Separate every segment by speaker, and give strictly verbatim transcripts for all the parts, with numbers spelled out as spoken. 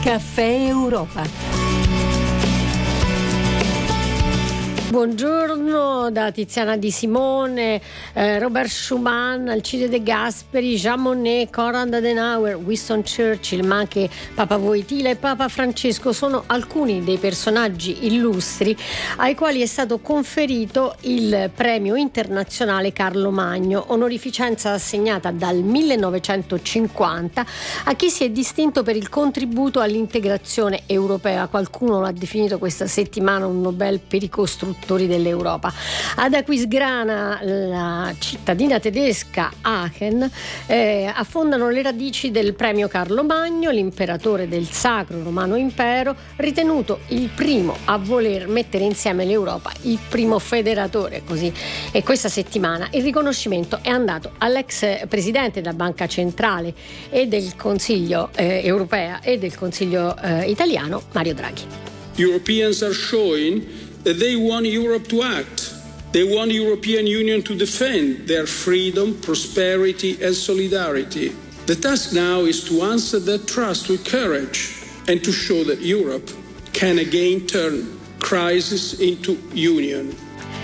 Speaker 1: Caffè Europa. Buongiorno da Tiziana Di Simone, eh, Robert Schuman, Alcide De Gasperi, Jean Monnet, Konrad Adenauer, Winston Churchill, ma anche Papa Wojtyla e Papa Francesco sono alcuni dei personaggi illustri ai quali è stato conferito il premio internazionale Carlo Magno, onorificenza assegnata dal millenovecentocinquanta a chi si è distinto per il contributo all'integrazione europea. Qualcuno l'ha definito questa settimana un Nobel per i costruttori dell'Europa. Ad Aquisgrana, la cittadina tedesca Aachen, eh, affondano le radici del premio Carlo Magno, l'imperatore del Sacro Romano Impero, ritenuto il primo a voler mettere insieme l'Europa, il primo federatore, così. E questa settimana il riconoscimento è andato all'ex presidente della Banca Centrale e del Consiglio eh, europea e del Consiglio eh, italiano, Mario Draghi.
Speaker 2: Europeans are showing that they want Europe to act. They want the European Union to defend their freedom, prosperity and solidarity. The task now is to answer that trust with courage and to show that Europe can again turn crisis into union.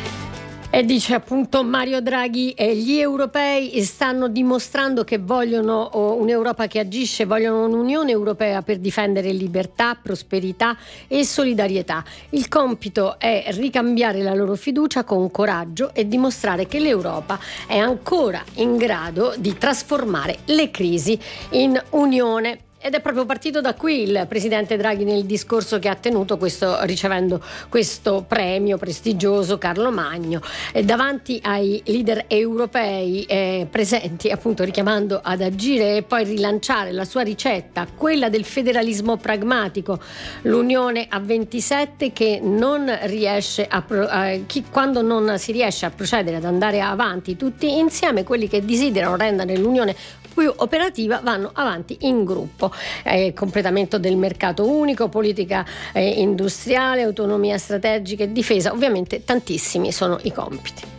Speaker 1: E dice appunto Mario Draghi, eh, gli europei stanno dimostrando che vogliono oh, un'Europa che agisce, vogliono un'Unione Europea per difendere libertà, prosperità e solidarietà. Il compito è ricambiare la loro fiducia con coraggio e dimostrare che l'Europa è ancora in grado di trasformare le crisi in unione. Ed è proprio partito da qui il presidente Draghi nel discorso che ha tenuto questo, ricevendo questo premio prestigioso Carlo Magno eh, davanti ai leader europei eh, presenti, appunto richiamando ad agire e poi rilanciare la sua ricetta, quella del federalismo pragmatico, l'unione a ventisette che non riesce a, a chi, quando non si riesce a procedere ad andare avanti tutti insieme, quelli che desiderano rendere l'unione più operativa vanno avanti in gruppo. Eh, completamento del mercato unico, politica eh, industriale, autonomia strategica e difesa, ovviamente tantissimi sono i compiti.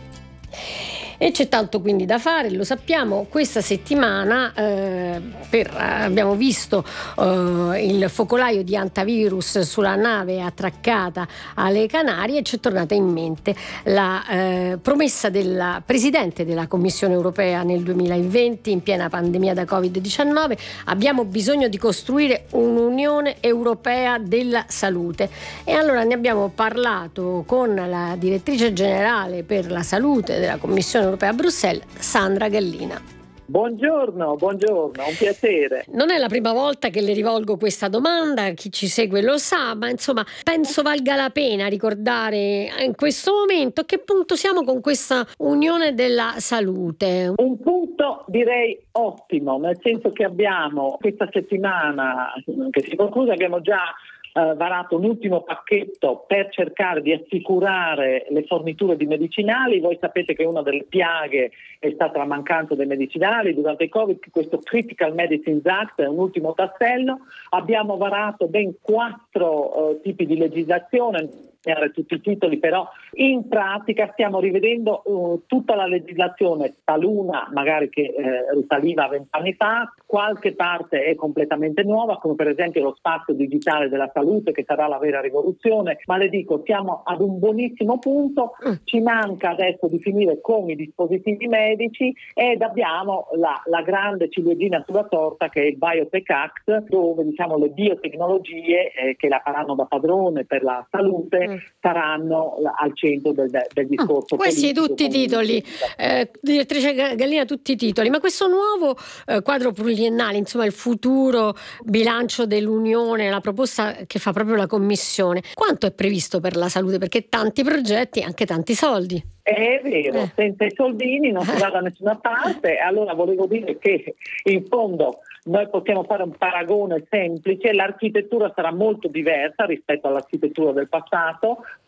Speaker 1: E c'è tanto quindi da fare, lo sappiamo. Questa settimana eh, per, abbiamo visto eh, il focolaio di antivirus sulla nave attraccata alle Canarie e ci è tornata in mente la eh, promessa del Presidente della Commissione Europea nel duemilaventi, in piena pandemia da covid diciannove. Abbiamo bisogno di costruire un'Unione Europea della salute e allora ne abbiamo parlato con la direttrice generale per la salute della Commissione Europea a Bruxelles, Sandra Gallina.
Speaker 3: Buongiorno, buongiorno, un piacere.
Speaker 1: Non è la prima volta che le rivolgo questa domanda, chi ci segue lo sa, ma insomma penso valga la pena ricordare in questo momento a che punto siamo con questa Unione della Salute.
Speaker 3: Un punto direi ottimo, nel senso che abbiamo questa settimana che si conclude, abbiamo già Uh, varato un ultimo pacchetto per cercare di assicurare le forniture di medicinali. Voi sapete che una delle piaghe è stata la mancanza dei medicinali durante il Covid, questo Critical Medicines Act è un ultimo tassello. Abbiamo varato ben quattro uh, tipi di legislazione, tutti i titoli, però in pratica stiamo rivedendo uh, tutta la legislazione, taluna magari che eh, risaliva a vent'anni fa, qualche parte è completamente nuova, come per esempio lo spazio digitale della salute che sarà la vera rivoluzione, ma le dico siamo ad un buonissimo punto, ci manca adesso di finire con i dispositivi medici ed abbiamo la, la grande ciliegina sulla torta che è il Biotech Act, dove diciamo le biotecnologie eh, che la faranno da padrone per la salute saranno al centro del, del discorso.
Speaker 1: Oh, questi tutti i titoli, eh, direttrice Gallina, tutti i titoli, ma questo nuovo eh, quadro pluriennale, insomma il futuro bilancio dell'Unione, la proposta che fa proprio la Commissione, quanto è previsto per la salute? Perché tanti progetti, anche tanti soldi.
Speaker 3: È vero, eh. senza i soldini non si va da nessuna parte, allora volevo dire che in fondo noi possiamo fare un paragone semplice, l'architettura sarà molto diversa rispetto all'architettura del passato,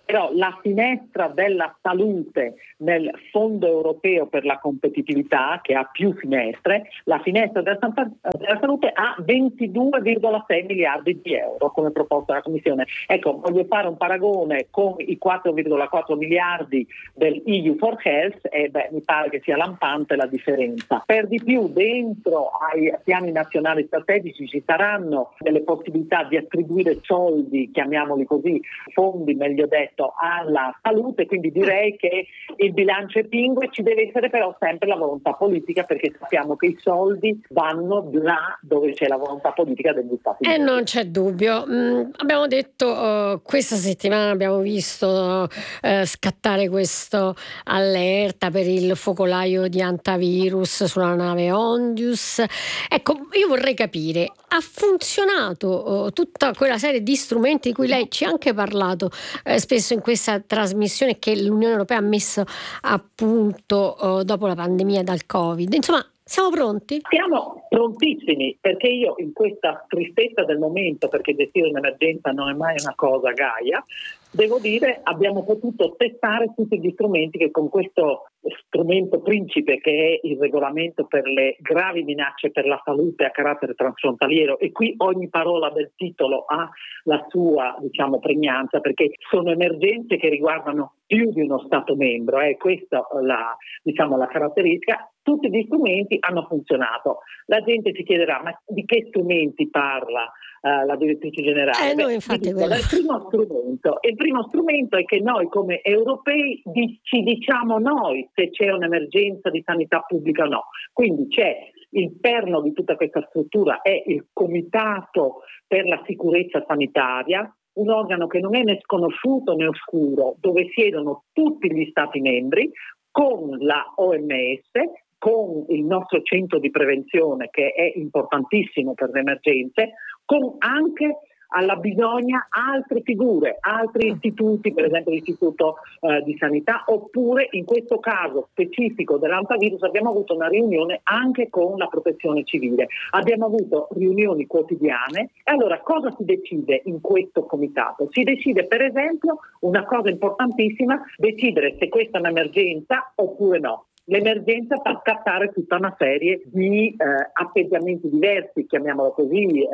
Speaker 3: Però la finestra della salute nel Fondo Europeo per la Competitività, che ha più finestre, la finestra della, della salute ha ventidue virgola sei miliardi di euro come proposta della Commissione. Ecco, voglio fare un paragone con i quattro virgola quattro miliardi del E U for Health e beh, mi pare che sia lampante la differenza. Per di più, dentro ai piani nazionali strategici ci saranno delle possibilità di attribuire soldi, chiamiamoli così, fondi meglio detto, alla salute, quindi direi che il bilancio è pingue, ci deve essere però sempre la volontà politica, perché sappiamo che i soldi vanno là dove c'è la volontà politica degli Stati
Speaker 1: Uniti. E
Speaker 3: membri.
Speaker 1: non c'è dubbio. Mm, abbiamo detto uh, questa settimana abbiamo visto uh, scattare questo allerta per il focolaio di antivirus sulla nave Ondius. Ecco, io vorrei capire, ha funzionato uh, tutta quella serie di strumenti di cui lei ci ha anche parlato eh, spesso in questa trasmissione, che l'Unione Europea ha messo a punto uh, dopo la pandemia dal Covid? Insomma, siamo pronti?
Speaker 3: Siamo prontissimi, perché io in questa tristezza del momento, perché gestire un'emergenza non è mai una cosa gaia, devo dire abbiamo potuto testare tutti gli strumenti che con questo strumento principe, che è il regolamento per le gravi minacce per la salute a carattere transfrontaliero, e qui ogni parola del titolo ha la sua, diciamo, pregnanza, perché sono emergenze che riguardano più di uno Stato membro, è eh, questa la, diciamo, la caratteristica. Tutti gli strumenti hanno funzionato. La gente si chiederà: ma di che strumenti parla uh, la direttrice generale?
Speaker 1: Eh, noi infatti
Speaker 3: Beh, il primo strumento, il primo strumento è che noi come europei di, ci diciamo noi se c'è un'emergenza di sanità pubblica o no. Quindi c'è il perno di tutta questa struttura, è il Comitato per la sicurezza sanitaria, un organo che non è né sconosciuto né oscuro, dove siedono tutti gli Stati membri, con la O M S, con il nostro centro di prevenzione che è importantissimo per le emergenze, con anche alla bisogna altre figure, altri istituti, per esempio l'Istituto eh, di Sanità, oppure in questo caso specifico dell'antivirus abbiamo avuto una riunione anche con la Protezione Civile. Abbiamo avuto riunioni quotidiane e allora cosa si decide in questo comitato? Si decide per esempio una cosa importantissima, decidere se questa è un'emergenza oppure no. L'emergenza fa scattare tutta una serie di eh, atteggiamenti diversi, chiamiamolo così, eh,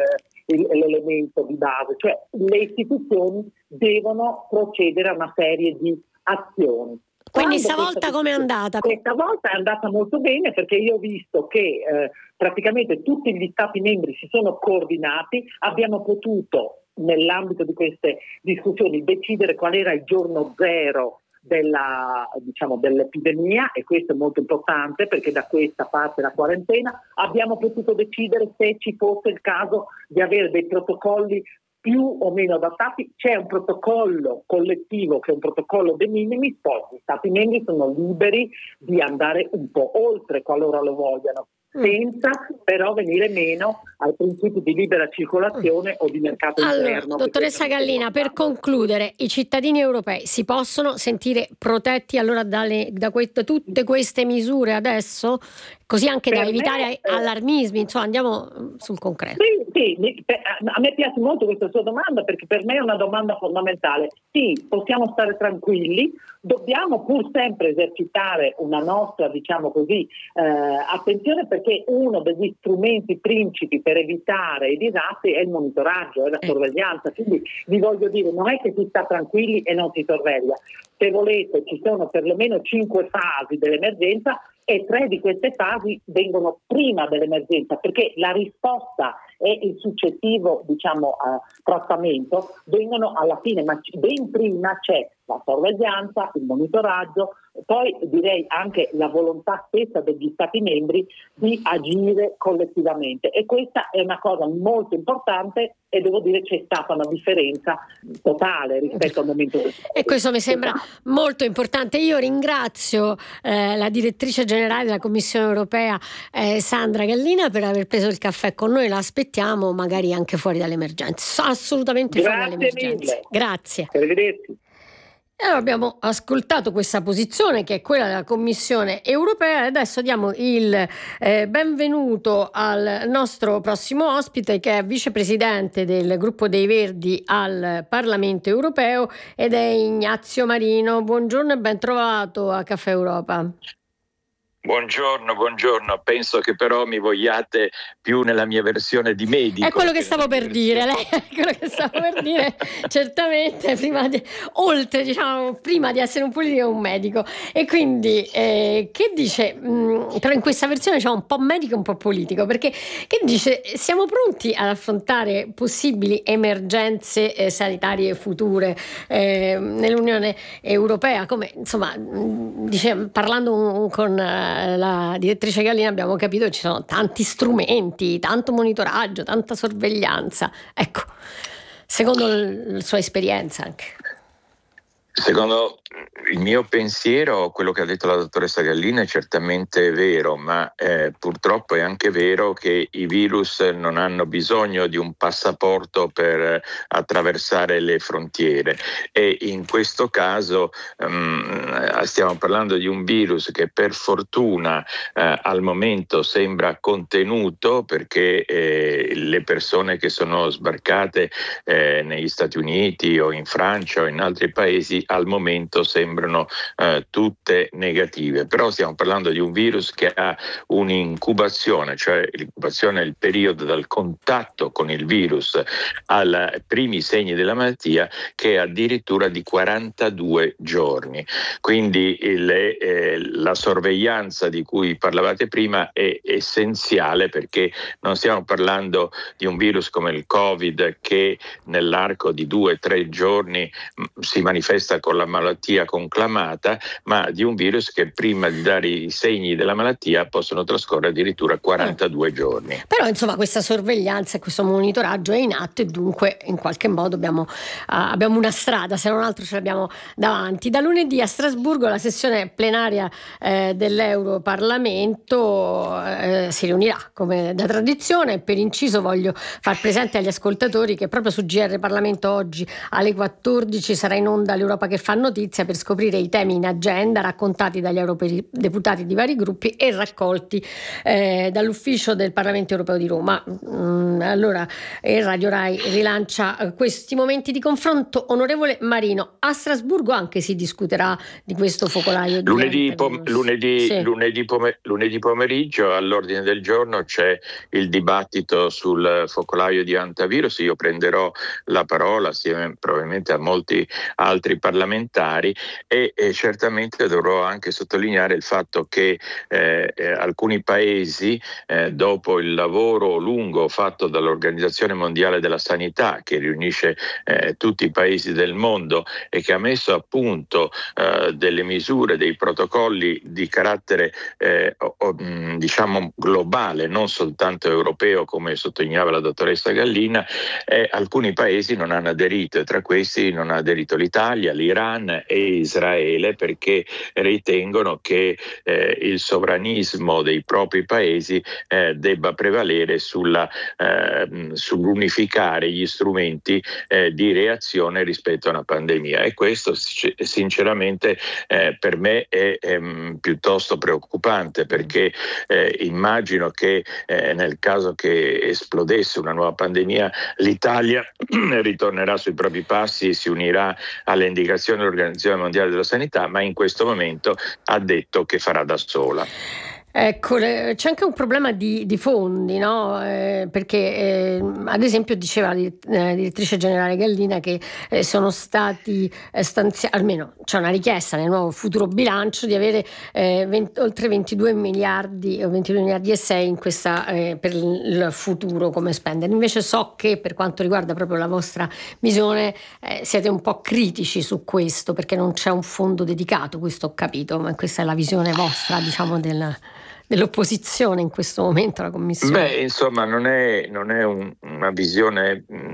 Speaker 3: eh, l'elemento di base, cioè le istituzioni devono procedere a una serie di azioni.
Speaker 1: Quindi stavolta come è andata?
Speaker 3: Questa volta è andata molto bene, perché io ho visto che eh, praticamente tutti gli Stati membri si sono coordinati, abbiamo potuto nell'ambito di queste discussioni decidere qual era il giorno zero della, diciamo, dell'epidemia, e questo è molto importante perché da questa parte la quarantena abbiamo potuto decidere se ci fosse il caso di avere dei protocolli più o meno adattati. C'è un protocollo collettivo che è un protocollo de minimis, poi gli Stati membri sono liberi di andare un po' oltre qualora lo vogliano, senza però venire meno ai principi di libera circolazione o di mercato
Speaker 1: allora,
Speaker 3: interno.
Speaker 1: Dottoressa Gallina, per concludere, i cittadini europei si possono sentire protetti allora dalle, da, que- da tutte queste misure adesso? Così anche per da evitare me, allarmismi, insomma andiamo sul concreto.
Speaker 3: Sì, sì, a me piace molto questa sua domanda, perché per me è una domanda fondamentale. Sì, possiamo stare tranquilli, dobbiamo pur sempre esercitare una nostra, diciamo così, eh, attenzione, perché uno degli strumenti principi per evitare i disastri è il monitoraggio, è la sorveglianza, quindi vi voglio dire, non è che si sta tranquilli e non si sorveglia. Se volete, ci sono perlomeno cinque fasi dell'emergenza e tre di queste fasi vengono prima dell'emergenza, perché la risposta e il successivo, diciamo, uh, trattamento vengono alla fine, ma ben prima c'è la sorveglianza, il monitoraggio, poi direi anche la volontà stessa degli Stati membri di agire collettivamente, e questa è una cosa molto importante, e devo dire c'è stata una differenza totale rispetto al momento del Covid.
Speaker 1: E questo mi sembra molto importante. Io ringrazio eh, la direttrice generale della Commissione Europea eh, Sandra Gallina per aver preso il caffè con noi, la aspettiamo magari anche fuori dall'emergenza, assolutamente
Speaker 3: Grazie
Speaker 1: fuori dall'emergenza.
Speaker 3: Mille.
Speaker 1: Grazie.
Speaker 3: Arrivederci.
Speaker 1: E allora abbiamo ascoltato questa posizione che è quella della Commissione europea e adesso diamo il eh, benvenuto al nostro prossimo ospite che è vicepresidente del gruppo dei Verdi al Parlamento europeo ed è Ignazio Marino. Buongiorno e ben trovato a Caffè Europa.
Speaker 4: Buongiorno, buongiorno. Penso che però mi vogliate più nella mia versione di medico.
Speaker 1: È quello che stavo per dire, lei è quello che stavo per dire, certamente, prima di, oltre, diciamo, prima di essere un politico è un medico. E quindi, eh, che dice, mh, però in questa versione c'è un po' medico e un po' politico, perché che dice, siamo pronti ad affrontare possibili emergenze eh, sanitarie future eh, nell'Unione Europea, come, insomma, mh, dice, parlando con... Eh, la direttrice Gallina abbiamo capito che ci sono tanti strumenti, tanto monitoraggio, tanta sorveglianza. Ecco, secondo la sua esperienza anche.
Speaker 4: Secondo il mio pensiero, quello che ha detto la dottoressa Gallina è certamente vero, ma eh, purtroppo è anche vero che i virus non hanno bisogno di un passaporto per attraversare le frontiere e in questo caso um, stiamo parlando di un virus che per fortuna eh, al momento sembra contenuto perché eh, le persone che sono sbarcate eh, negli Stati Uniti o in Francia o in altri paesi al momento sembrano eh, tutte negative, però stiamo parlando di un virus che ha un'incubazione, cioè l'incubazione è il periodo dal contatto con il virus ai primi segni della malattia che è addirittura di quarantadue giorni, quindi il, eh, la sorveglianza di cui parlavate prima è essenziale perché non stiamo parlando di un virus come il Covid che nell'arco di due o tre giorni mh, si manifesta con la malattia conclamata, ma di un virus che prima di dare i segni della malattia possono trascorrere addirittura quarantadue giorni.
Speaker 1: Però insomma questa sorveglianza e questo monitoraggio è in atto e dunque in qualche modo abbiamo, uh, abbiamo una strada, se non altro ce l'abbiamo davanti. Da lunedì a Strasburgo la sessione plenaria eh, dell'Europarlamento eh, si riunirà come da tradizione. Per inciso voglio far presente agli ascoltatori che proprio su G R Parlamento oggi alle quattordici sarà in onda l'Europa che fa notizia per scoprire i temi in agenda raccontati dagli eurodeputati di vari gruppi e raccolti eh, dall'ufficio del Parlamento Europeo di Roma. Mm, allora eh, Radio Rai rilancia eh, questi momenti di confronto. Onorevole Marino, a Strasburgo anche si discuterà di questo focolaio di
Speaker 4: lunedì, pom- lunedì, sì. lunedì, pom- lunedì pomeriggio all'ordine del giorno c'è il dibattito sul focolaio di antivirus. Io prenderò la parola assieme probabilmente a molti altri parlamentari e, e certamente dovrò anche sottolineare il fatto che eh, eh, alcuni paesi eh, dopo il lavoro lungo fatto dall'Organizzazione Mondiale della Sanità che riunisce eh, tutti i paesi del mondo e che ha messo a punto eh, delle misure, dei protocolli di carattere eh, o, o, diciamo globale, non soltanto europeo come sottolineava la dottoressa Gallina, eh, alcuni paesi non hanno aderito e tra questi non ha aderito l'Italia, l'Iran e Israele perché ritengono che eh, il sovranismo dei propri paesi eh, debba prevalere sulla, eh, sull'unificare gli strumenti eh, di reazione rispetto a una pandemia e questo sinceramente eh, per me è, è piuttosto preoccupante perché eh, immagino che eh, nel caso che esplodesse una nuova pandemia l'Italia ritornerà sui propri passi e si unirà alle indicazioni dell'Organizzazione Mondiale della Sanità, ma in questo momento ha detto che farà da sola.
Speaker 1: Ecco, c'è anche un problema di, di fondi, no? Eh, perché eh, ad esempio diceva la eh, direttrice generale Gallina che eh, sono stati eh, stanziati, almeno c'è una richiesta nel nuovo futuro bilancio di avere eh, venti, oltre ventidue miliardi o ventidue miliardi e sei in questa, eh, per il futuro come spendere. Invece so che per quanto riguarda proprio la vostra visione eh, siete un po' critici su questo perché non c'è un fondo dedicato, questo ho capito, ma questa è la visione vostra, diciamo, del... dell'opposizione in questo momento alla Commissione?
Speaker 4: Beh, insomma, non è, non è un, una visione mh,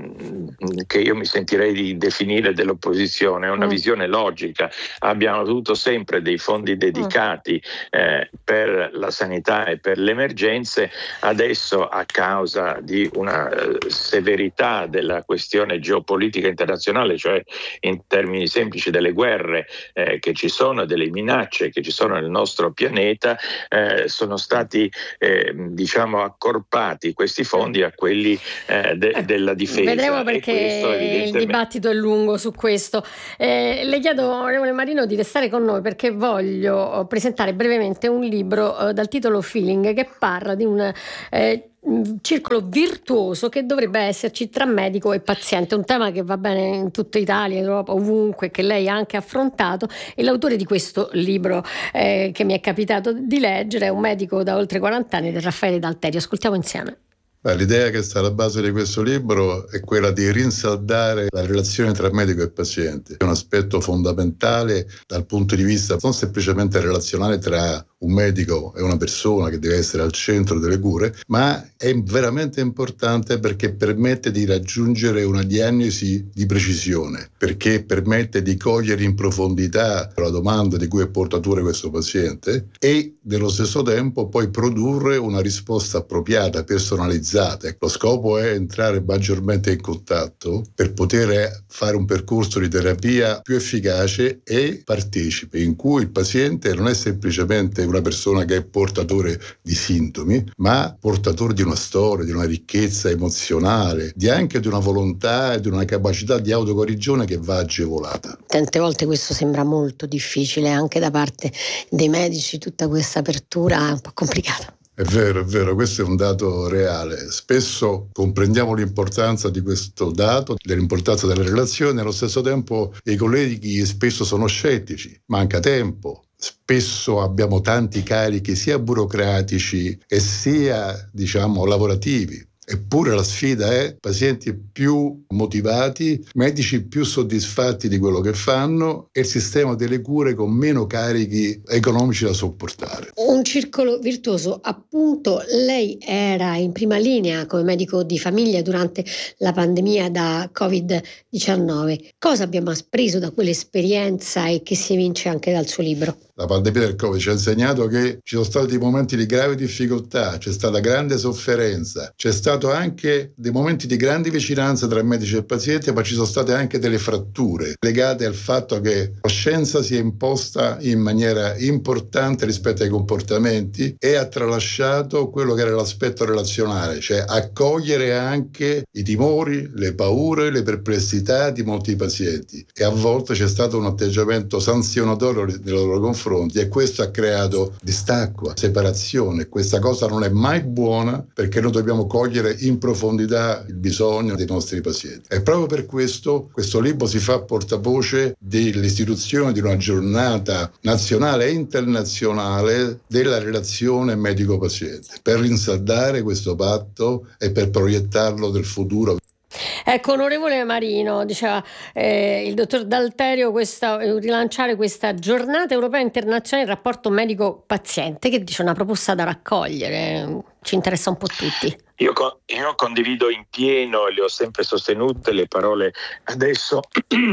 Speaker 4: che io mi sentirei di definire dell'opposizione, è una mm. visione logica. Abbiamo avuto sempre dei fondi dedicati eh, per la sanità e per le emergenze, adesso a causa di una eh, severità della questione geopolitica internazionale, cioè in termini semplici delle guerre eh, che ci sono, delle minacce che ci sono nel nostro pianeta, eh, sono stati eh, diciamo accorpati questi fondi a quelli eh, de- della difesa.
Speaker 1: Vedremo, perché evidentemente... il dibattito è lungo su questo. Eh, le chiedo, onorevole Marino, di restare con noi perché voglio presentare brevemente un libro eh, dal titolo Feeling, che parla di un eh, circolo virtuoso che dovrebbe esserci tra medico e paziente, un tema che va bene in tutta Italia, Europa, ovunque, che lei ha anche affrontato. E l'autore di questo libro eh, che mi è capitato di leggere è un medico da oltre quaranta anni, Raffaele D'Alterio. Ascoltiamo insieme.
Speaker 5: Beh, l'idea che sta alla base di questo libro è quella di rinsaldare la relazione tra medico e paziente. È un aspetto fondamentale dal punto di vista non semplicemente relazionale tra un medico e una persona che deve essere al centro delle cure, ma è veramente importante perché permette di raggiungere una diagnosi di precisione, perché permette di cogliere in profondità la domanda di cui è portatore questo paziente e nello stesso tempo poi produrre una risposta appropriata, personalizzata. Lo scopo è entrare maggiormente in contatto per poter fare un percorso di terapia più efficace e partecipe, in cui il paziente non è semplicemente una persona che è portatore di sintomi, ma portatore di una storia, di una ricchezza emozionale, di anche di una volontà e di una capacità di autoguarigione che va agevolata.
Speaker 1: Tante volte questo sembra molto difficile anche da parte dei medici, tutta questa apertura è un po' complicata.
Speaker 5: È vero, è vero, questo è un dato reale. Spesso comprendiamo l'importanza di questo dato, dell'importanza delle relazioni, allo stesso tempo i colleghi spesso sono scettici, manca tempo. Spesso abbiamo tanti carichi sia burocratici e sia, diciamo, lavorativi. Eppure la sfida è pazienti più motivati, medici più soddisfatti di quello che fanno e il sistema delle cure con meno carichi economici da sopportare.
Speaker 1: Un circolo virtuoso, appunto. Lei era in prima linea come medico di famiglia durante la pandemia da covid diciannove. Cosa abbiamo appreso da quell'esperienza e che si evince anche dal suo libro?
Speaker 5: La pandemia del Covid ci ha insegnato che ci sono stati momenti di grave difficoltà, c'è stata grande sofferenza, c'è stato anche dei momenti di grande vicinanza tra medici e pazienti, ma ci sono state anche delle fratture legate al fatto che la scienza si è imposta in maniera importante rispetto ai comportamenti e ha tralasciato quello che era l'aspetto relazionale, cioè accogliere anche i timori, le paure, le perplessità di molti pazienti. E a volte c'è stato un atteggiamento sanzionatorio nei loro confronti e questo ha creato distacco, separazione. Questa cosa non è mai buona perché noi dobbiamo cogliere in profondità il bisogno dei nostri pazienti. E proprio per questo questo libro si fa portavoce dell'istituzione di una giornata nazionale e internazionale della relazione medico-paziente per rinsaldare questo patto e per proiettarlo nel futuro.
Speaker 1: Ecco, onorevole Marino, diceva eh, il dottor D'Alterio, questa, rilanciare questa giornata europea internazionale del rapporto medico-paziente, che dice una proposta da raccogliere, ci interessa un po' tutti.
Speaker 4: Io, io condivido in pieno, le ho sempre sostenute le parole adesso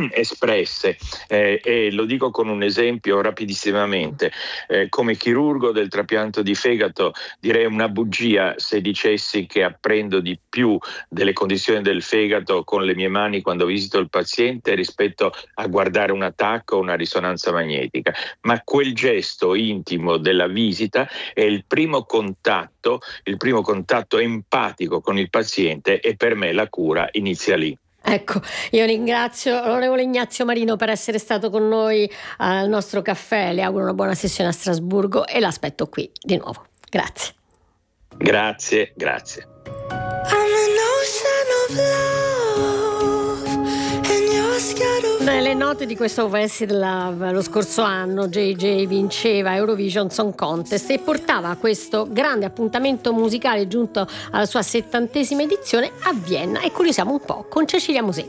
Speaker 4: espresse eh, e lo dico con un esempio rapidissimamente. Eh, come chirurgo del trapianto di fegato direi una bugia se dicessi che apprendo di più delle condizioni del fegato con le mie mani quando visito il paziente rispetto a guardare un attacco o una risonanza magnetica. Ma quel gesto intimo della visita è il primo contatto, il primo contatto empatico con il paziente e per me la cura inizia lì.
Speaker 1: Ecco, io ringrazio l'onorevole Ignazio Marino per essere stato con noi al nostro caffè, le auguro una buona sessione a Strasburgo e l'aspetto qui di nuovo. Grazie.
Speaker 4: Grazie, grazie.
Speaker 1: Nelle note di questo Wasted Love lo scorso anno J J vinceva Eurovision Song Contest e portava questo grande appuntamento musicale giunto alla sua settantesima edizione a Vienna, e curiosiamo un po' con Cecilia Musetti.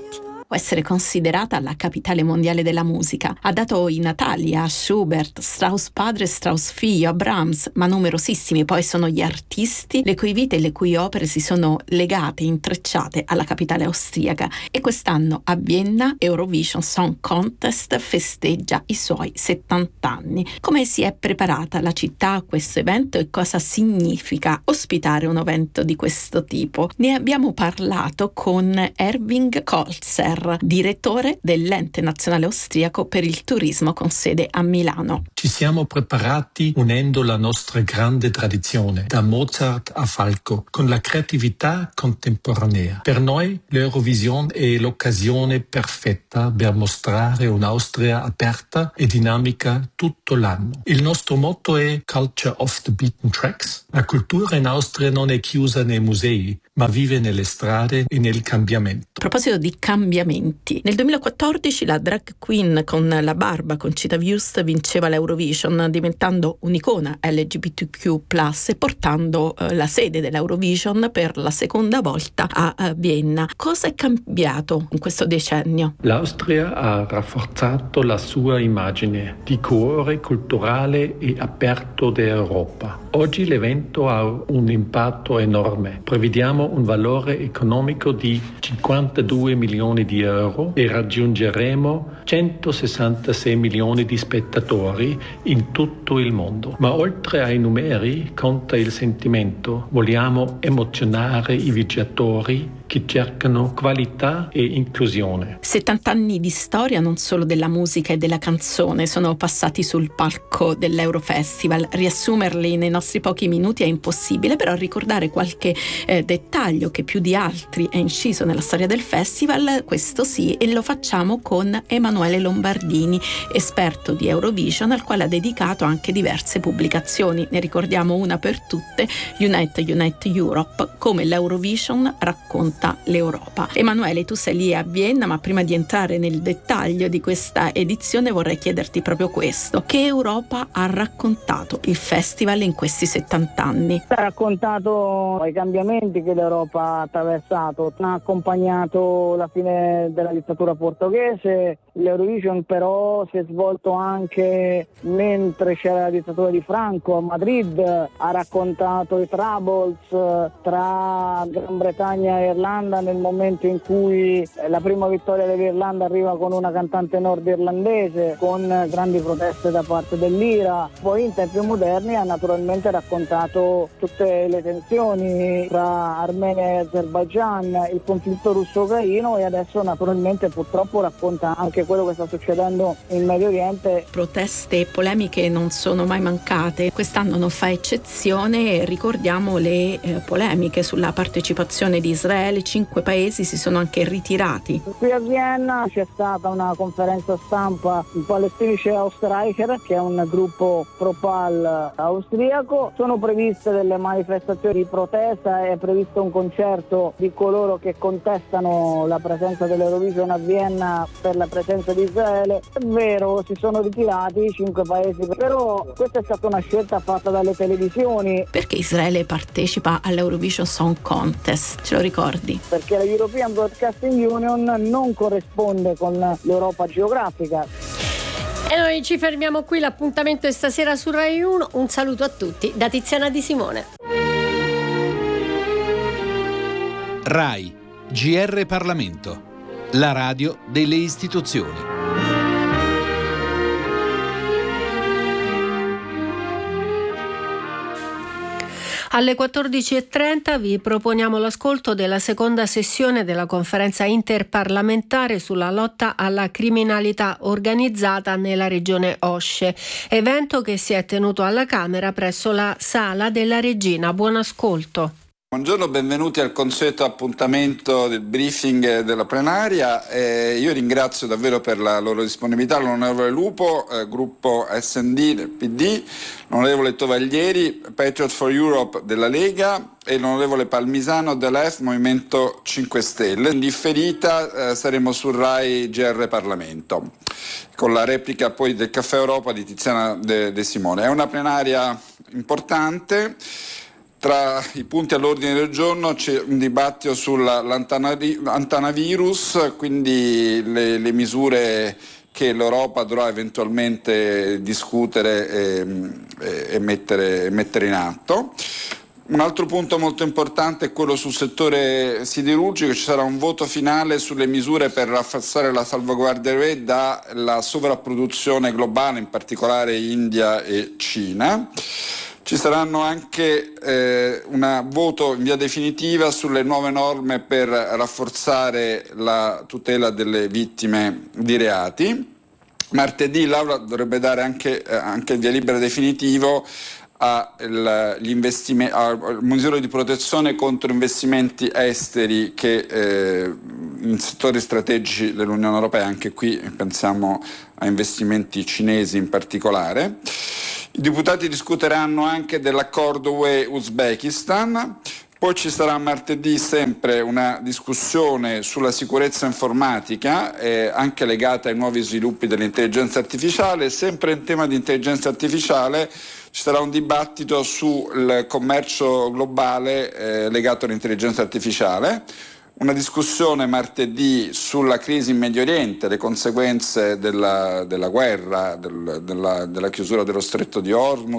Speaker 6: può essere considerata la capitale mondiale della musica. Ha dato i natali a Schubert, Strauss padre e Strauss figlio, a Brahms, ma numerosissimi poi sono gli artisti le cui vite e le cui opere si sono legate, intrecciate alla capitale austriaca. E quest'anno a Vienna Eurovision Song Contest festeggia i suoi settanta anni. Come si è preparata la città a questo evento e cosa significa ospitare un evento di questo tipo? Ne abbiamo parlato con Erving Kolzer, direttore dell'Ente Nazionale Austriaco per il Turismo con sede a Milano.
Speaker 7: Ci siamo preparati unendo la nostra grande tradizione, da Mozart a Falco, con la creatività contemporanea. Per noi l'Eurovision è l'occasione perfetta per mostrare un'Austria aperta e dinamica tutto l'anno. Il nostro motto è Culture of the Beaten Tracks. La cultura in Austria non è chiusa nei musei, ma vive nelle strade e nel cambiamento.
Speaker 6: A proposito di cambiamenti, nel duemilaquattordici la drag queen con la barba Conchita Wurst vinceva l'Eurovision, diventando un'icona L G B T Q plus, e portando eh, la sede dell'Eurovision per la seconda volta a, a Vienna. Cosa è cambiato in questo decennio?
Speaker 7: L'Austria ha rafforzato la sua immagine di cuore culturale e aperto d'Europa. Oggi l'evento ha un impatto enorme. Prevediamo un valore economico di cinquantadue milioni di euro e raggiungeremo centosessantasei milioni di spettatori in tutto il mondo. Ma oltre ai numeri conta il sentimento. Vogliamo emozionare i viaggiatori che cercano qualità e inclusione.
Speaker 6: settanta anni di storia non solo della musica e della canzone sono passati sul palco dell'Eurofestival. Riassumerli nei nostri pochi minuti è impossibile, però ricordare qualche eh, dettaglio che più di altri è inciso nella storia del festival, questo sì, e lo facciamo con Emanuele Lombardini, esperto di Eurovision, al quale ha dedicato anche diverse pubblicazioni. Ne ricordiamo una per tutte, Unite Unite Europe, come l'Eurovision racconta l'Europa. Emanuele, tu sei lì a Vienna, ma prima di entrare nel dettaglio di questa edizione vorrei chiederti proprio questo: che Europa ha raccontato il festival in questi settanta anni?
Speaker 8: Ha raccontato i cambiamenti che l'Europa ha attraversato, ha accompagnato la fine della dittatura portoghese. L'Eurovision però si è svolto anche mentre c'era la dittatura di Franco a Madrid, ha raccontato i troubles tra Gran Bretagna e Irlanda nel momento in cui la prima vittoria dell'Irlanda arriva con una cantante nordirlandese, con grandi proteste da parte dell'Ira. Poi in tempi moderni ha naturalmente raccontato tutte le tensioni tra Armenia e Azerbaigian, il conflitto russo-ucraino, e adesso naturalmente purtroppo racconta anche quello che sta succedendo in Medio Oriente.
Speaker 6: Proteste e polemiche non sono mai mancate, quest'anno non fa eccezione. Ricordiamo le eh, polemiche sulla partecipazione di Israele. Cinque paesi si sono anche ritirati.
Speaker 8: Qui a Vienna c'è stata una conferenza stampa in Palästinenser Austreicher, che è un gruppo pro-pal austriaco. Sono previste delle manifestazioni di protesta, è previsto un concerto di coloro che contestano la presenza dell'Eurovision a Vienna per la presenza di Israele. È vero, si sono ritirati i cinque paesi, però questa è stata una scelta fatta dalle televisioni.
Speaker 6: Perché Israele partecipa all'Eurovision Song Contest, ce lo ricordi?
Speaker 8: Perché la European Broadcasting Union non corrisponde con l'Europa geografica.
Speaker 1: E noi ci fermiamo qui, l'appuntamento è stasera su Rai uno. Un saluto a tutti da Tiziana Di Simone.
Speaker 9: Rai G R Parlamento, la radio delle istituzioni.
Speaker 1: Alle quattordici e trenta vi proponiamo l'ascolto della seconda sessione della conferenza interparlamentare sulla lotta alla criminalità organizzata nella regione Osce, evento che si è tenuto alla Camera presso la Sala della Regina. Buon ascolto.
Speaker 10: Buongiorno, benvenuti al consueto appuntamento del briefing della plenaria. Eh, io ringrazio davvero per la loro disponibilità l'onorevole Lupo, eh, gruppo S and D del P D, l'onorevole Tovaglieri, Patriot for Europe della Lega, e l'onorevole Palmisano dell'E F, Movimento cinque Stelle. In differita eh, saremo su Rai G R Parlamento, con la replica poi del Caffè Europa di Tiziana De, De Simone. È una plenaria importante. Tra i punti all'ordine del giorno c'è un dibattito sull'antanavirus, quindi le, le misure che l'Europa dovrà eventualmente discutere e, e, mettere, e mettere in atto. Un altro punto molto importante è quello sul settore siderurgico. Ci sarà un voto finale sulle misure per rafforzare la salvaguardia UE dalla sovrapproduzione globale, in particolare India e Cina. Ci saranno anche eh, un voto in via definitiva sulle nuove norme per rafforzare la tutela delle vittime di reati. Martedì l'Aula dovrebbe dare anche, eh, anche il via libera definitivo agli investimenti, a misure di protezione contro investimenti esteri che eh, in settori strategici dell'Unione Europea, anche qui pensiamo a investimenti cinesi in particolare. I deputati discuteranno anche dell'accordo U E-Uzbekistan, poi ci sarà martedì sempre una discussione sulla sicurezza informatica, eh, anche legata ai nuovi sviluppi dell'intelligenza artificiale. Sempre in tema di intelligenza artificiale ci sarà un dibattito sul commercio globale eh, legato all'intelligenza artificiale. Una discussione martedì sulla crisi in Medio Oriente, le conseguenze della, della guerra, del, della, della chiusura dello stretto di Hormuz,